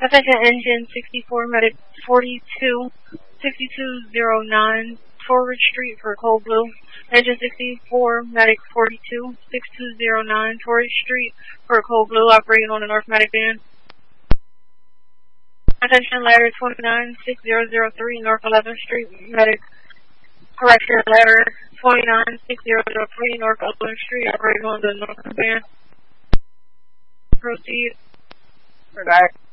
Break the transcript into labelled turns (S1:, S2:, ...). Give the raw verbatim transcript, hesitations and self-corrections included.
S1: Attention engine sixty-four, medic forty-two, sixty-two oh nine, Torridge Street for Cold Blue. Engine sixty-four, medic forty-two, sixty-two oh nine, Torridge Street for Cold Blue, operating on the North Medic band. Attention ladder twenty-nine, six zero zero three, North eleventh Street, medic. Correction, ladder twenty-nine, six zero zero three, North eleventh Street, operating on the North band. Proceed.
S2: We're back.